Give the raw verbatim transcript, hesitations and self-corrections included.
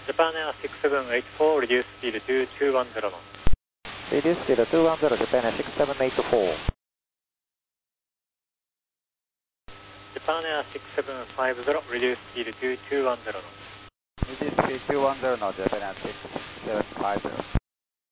Japan Air six seven eight four, reduce speed to two one zero knots. Reduce speed to two one zero, Japan Air six seven eight four. Japan Air six seven five zero, reduce speed to two one zero knots. Reduce speed two one zero knots, Japan Air six seven five zero.